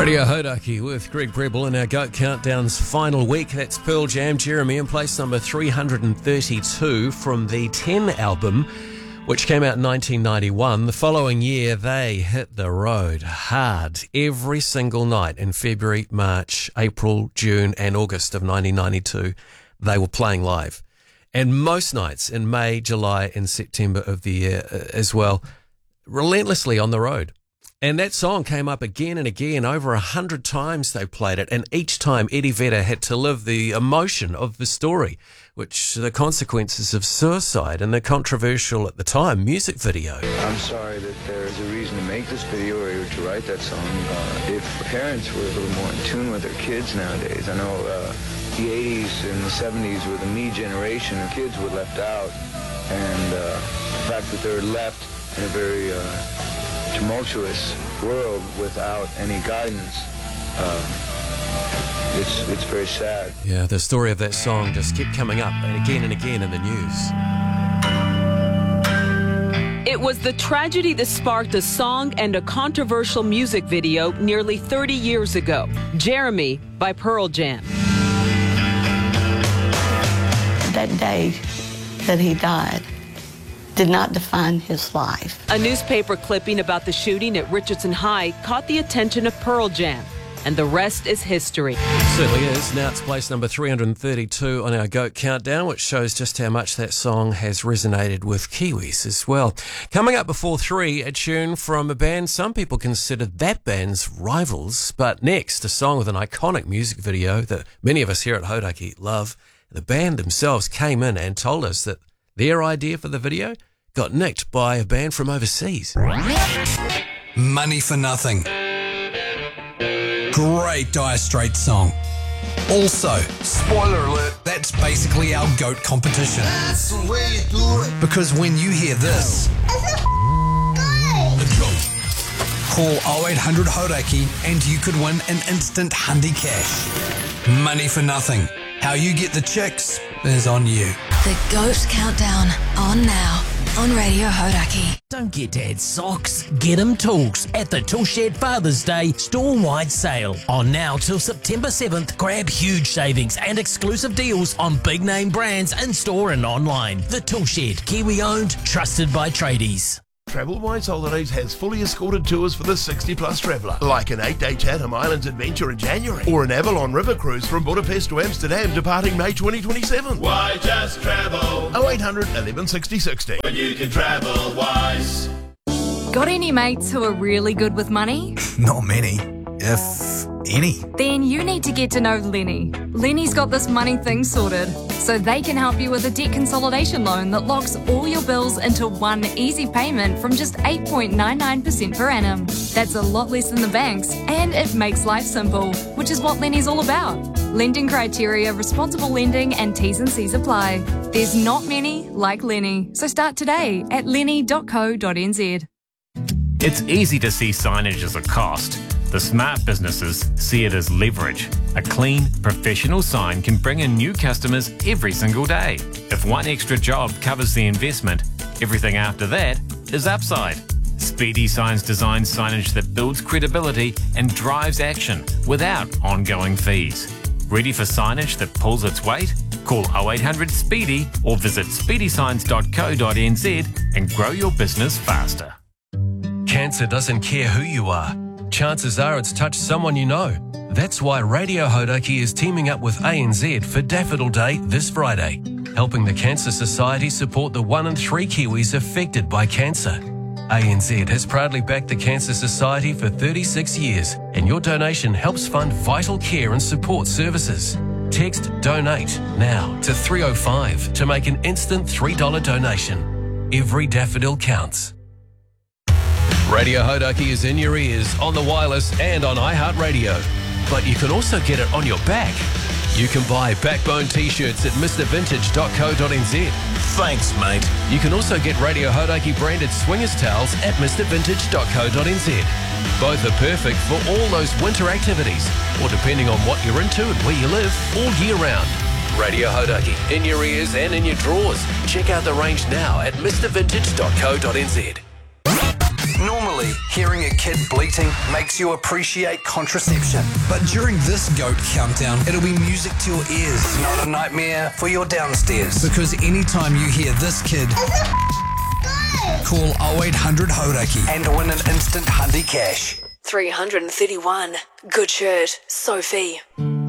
Radio Hodaki with Greg Prebble in our GOAT Countdown's final week. That's Pearl Jam, Jeremy, in place number 332 from the 10 album, which came out in 1991. The following year, they hit the road hard every single night in February, March, April, June and August of 1992. They were playing live. And most nights in May, July and September of the year as well, relentlessly on the road. And that song came up again and again. Over 100 times they played it, and each time Eddie Vedder had to live the emotion of the story, which the consequences of suicide and the controversial at the time music video. I'm sorry that there is a reason to make this video or to write that song. If parents were a little more in tune with their kids nowadays, I know the 80s and the 70s were the me generation, and kids were left out, and the fact that they're left in a very tumultuous world without any guidance, it's very sad. Yeah, the story of that song just kept coming up and again in the news. It was the tragedy that sparked a song and a controversial music video nearly 30 years ago. Jeremy by Pearl Jam. That day that he died did not define his life. A newspaper clipping about the shooting at Richardson High caught the attention of Pearl Jam, and the rest is history. Certainly is. Now it's place number 332 on our GOAT Countdown, which shows just how much that song has resonated with Kiwis as well. Coming up before 3, a tune from a band some people consider that band's rivals, but next, a song with an iconic music video that many of us here at Hodaki love. The band themselves came in and told us that their idea for the video got nicked by a band from overseas. Money for Nothing. Great Dire Straits song. Also, spoiler alert, that's basically our GOAT competition. That's the way you do it. Because when you hear this, call 0800 Hodaki and you could win an instant Hundi cash. Money for Nothing. How you get the chicks is on you. The GOAT Countdown, on now, on Radio Hodaki. Don't get Dad's socks, get him tools at the Tool Shed Father's Day store-wide sale. On now till September 7th, grab huge savings and exclusive deals on big-name brands in-store and online. The Tool Shed, Kiwi-owned, trusted by tradies. Travel Wise Holidays has fully escorted tours for the 60-plus traveller, like an 8-day Chatham Islands adventure in January, or an Avalon River cruise from Budapest to Amsterdam departing May 2027. Why just travel? 0800 11 60 60. When you can travel wise. Got any mates who are really good with money? Not many, if any. Then you need to get to know Lenny. Lenny's got this money thing sorted, so they can help you with a debt consolidation loan that locks all your bills into one easy payment from just 8.99% per annum. That's a lot less than the banks, and it makes life simple, which is what Lenny's all about. Lending criteria, responsible lending, and T's and C's apply. There's not many like Lenny, so start today at lenny.co.nz. It's easy to see signage as a cost. The smart businesses see it as leverage. A clean, professional sign can bring in new customers every single day. If one extra job covers the investment, everything after that is upside. Speedy Signs designs signage that builds credibility and drives action without ongoing fees. Ready for signage that pulls its weight? Call 0800 SPEEDY or visit speedysigns.co.nz and grow your business faster. Cancer doesn't care who you are. Chances are it's touched someone you know. That's why Radio Hodaki is teaming up with ANZ for Daffodil Day this Friday, helping the Cancer Society support the 1 in 3 Kiwis affected by cancer. ANZ has proudly backed the Cancer Society for 36 years, and your donation helps fund vital care and support services. Text DONATE now to 305 to make an instant $3 donation. Every daffodil counts. Radio Hodaki is in your ears, on the wireless and on iHeartRadio. But you can also get it on your back. You can buy Backbone t-shirts at mrvintage.co.nz. Thanks, mate. You can also get Radio Hodaki branded swingers towels at mrvintage.co.nz. Both are perfect for all those winter activities, or depending on what you're into and where you live, all year round. Radio Hodaki, in your ears and in your drawers. Check out the range now at mrvintage.co.nz. Normally, hearing a kid bleating makes you appreciate contraception. But during this GOAT countdown, it'll be music to your ears, not a nightmare for your downstairs. Because anytime you hear this kid, call 0800 Hauraki and win an instant Hundi cash. 331. Good shirt. Sophie.